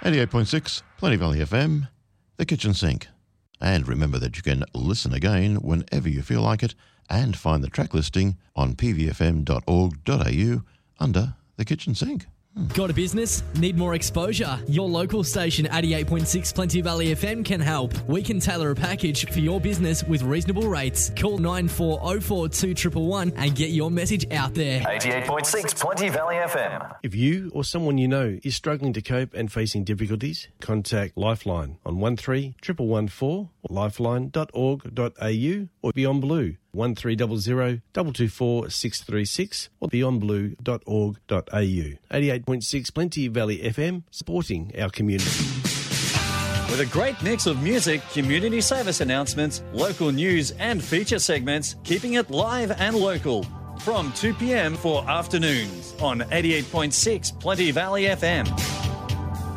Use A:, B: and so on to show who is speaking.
A: 88.6 Plenty Valley FM, The Kitchen Sink. And remember that you can listen again whenever you feel like it and find the track listing on pvfm.org.au under The Kitchen Sink.
B: Got a business? Need more exposure? Your local station 88.6 Plenty Valley FM can help. We can tailor a package for your business with reasonable rates. Call 94042111 and get your message out there.
C: 88.6 Plenty Valley FM.
D: If you or someone you know is struggling to cope and facing difficulties, contact Lifeline on 131114 or lifeline.org.au or Beyond Blue 1300 224 636 or beyondblue.org.au. 88.6 Plenty Valley FM, supporting our community.
E: With a great mix of music, community service announcements, local news and feature segments, keeping it live and local. From 2 p.m. for afternoons on 88.6 Plenty Valley FM.